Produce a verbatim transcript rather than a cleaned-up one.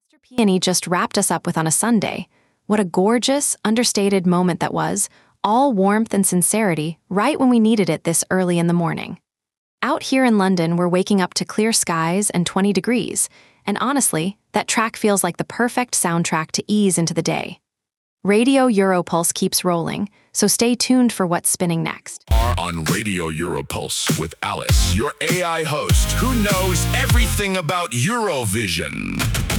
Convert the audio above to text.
Mister Peony just wrapped us up with on a Sunday. What a gorgeous, understated moment that was, all warmth and sincerity, right when we needed it this early in the morning. Out here in London, we're waking up to clear skies and twenty degrees, and honestly, that track feels like the perfect soundtrack to ease into the day. Radio Europulse keeps rolling, so stay tuned for what's spinning next. Are on Radio Europulse with Alice, your A I host who knows everything about Eurovision.